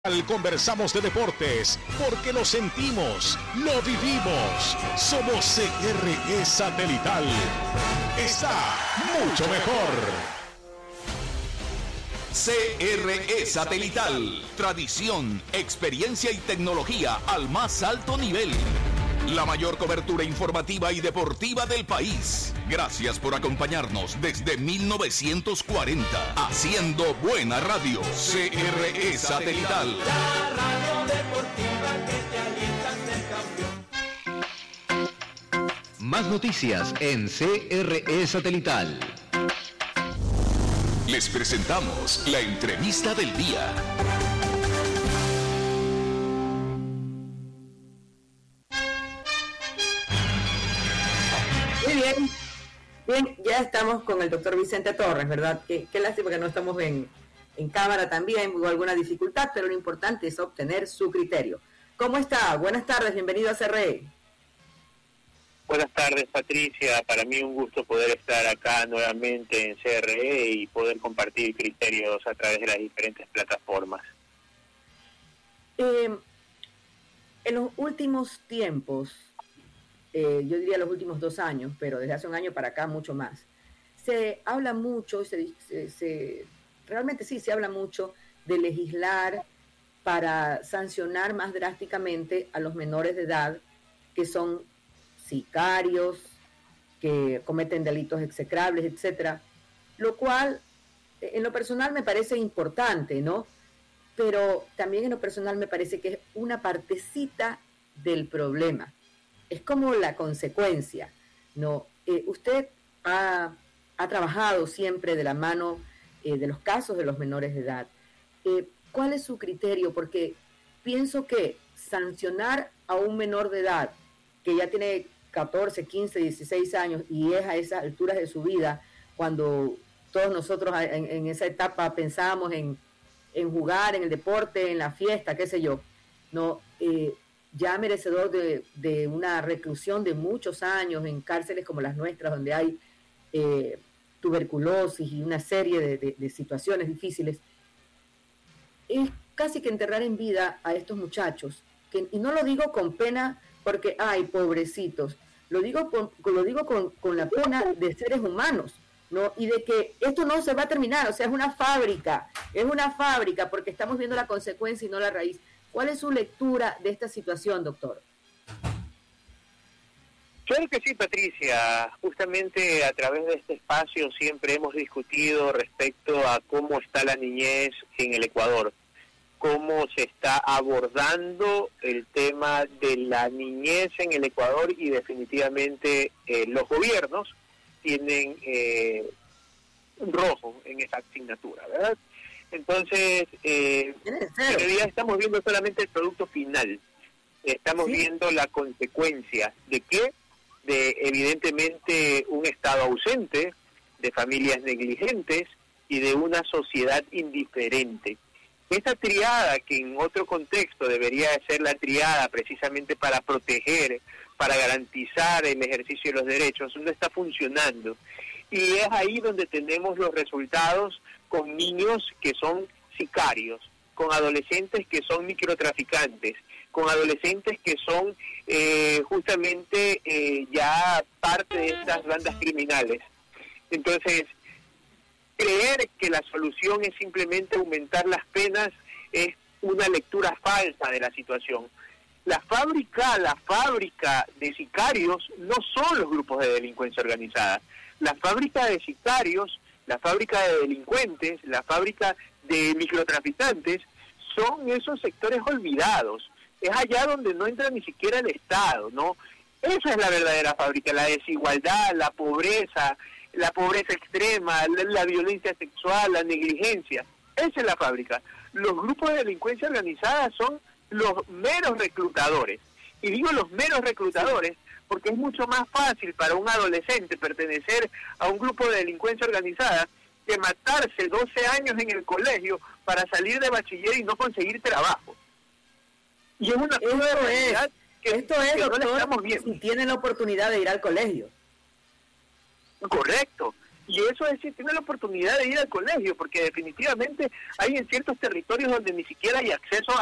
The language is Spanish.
Conversamos de deportes porque lo sentimos, lo vivimos. Somos CRE Satelital. Está mucho mejor. CRE Satelital. Tradición, experiencia y tecnología al más alto nivel. La mayor cobertura informativa y deportiva del país. Gracias por acompañarnos desde 1940. Haciendo buena radio. CRE Satelital. La radio deportiva que te alienta a ser campeón. Más noticias en CRE Satelital. Les presentamos la entrevista del día. Muy bien, ya estamos con el doctor Vicente Torres, ¿verdad? Qué lástima que no estamos en cámara también, hubo alguna dificultad, pero lo importante es obtener su criterio. ¿Cómo está? Buenas tardes, bienvenido a CRE. Buenas tardes, Patricia. Para mí un gusto poder estar acá nuevamente en CRE y poder compartir criterios a través de las diferentes plataformas. En los últimos tiempos, yo diría los últimos 2 años, pero desde hace un año para acá mucho más, se habla mucho, realmente sí, se habla mucho de legislar para sancionar más drásticamente a los menores de edad que son sicarios, que cometen delitos execrables, etcétera, lo cual en lo personal me parece importante, ¿no? Pero también en lo personal me parece que es una partecita del problema. Es como la consecuencia, ¿no? Usted ha trabajado siempre de la mano de los casos de los menores de edad. ¿Cuál es su criterio? Porque pienso que sancionar a un menor de edad que ya tiene 14, 15, 16 años y es a esas alturas de su vida, cuando todos nosotros en esa etapa pensábamos en jugar, en el deporte, en la fiesta, qué sé yo, ¿no? Ya merecedor de una reclusión de muchos años en cárceles como las nuestras, donde hay tuberculosis y una serie de situaciones difíciles, es casi que enterrar en vida a estos muchachos, y no lo digo con pena porque, ay, pobrecitos, lo digo con la pena de seres humanos, ¿no? Y de que esto no se va a terminar, o sea, es una fábrica, porque estamos viendo la consecuencia y no la raíz. ¿Cuál es su lectura de esta situación, doctor? Claro que sí, Patricia. Justamente a través de este espacio siempre hemos discutido respecto a cómo está la niñez en el Ecuador, cómo se está abordando el tema de la niñez en el Ecuador y definitivamente los gobiernos tienen un rojo en esa asignatura, ¿verdad? Entonces, en realidad estamos viendo solamente el producto final. Estamos viendo la consecuencia de qué, de evidentemente un Estado ausente, de familias negligentes y de una sociedad indiferente. Esa triada que en otro contexto debería ser la triada precisamente para proteger, para garantizar el ejercicio de los derechos, no está funcionando. Y es ahí donde tenemos los resultados con niños que son sicarios, con adolescentes que son microtraficantes, con adolescentes que son justamente ya parte de estas bandas criminales. Entonces, creer que la solución es simplemente aumentar las penas es una lectura falsa de la situación. La fábrica de sicarios no son los grupos de delincuencia organizada. La fábrica de sicarios, la fábrica de delincuentes, la fábrica de microtraficantes son esos sectores olvidados. Es allá donde no entra ni siquiera el Estado, ¿no? Esa es la verdadera fábrica, la desigualdad, la pobreza extrema, la violencia sexual, la negligencia. Esa es la fábrica. Los grupos de delincuencia organizada son los meros reclutadores. Y digo los meros reclutadores porque es mucho más fácil para un adolescente pertenecer a un grupo de delincuencia organizada que matarse 12 años en el colegio para salir de bachiller y no conseguir trabajo. Y es una realidad que doctor, no le estamos viendo. Si tienen la oportunidad de ir al colegio. Correcto. Y eso es si tiene la oportunidad de ir al colegio, porque definitivamente hay en ciertos territorios donde ni siquiera hay acceso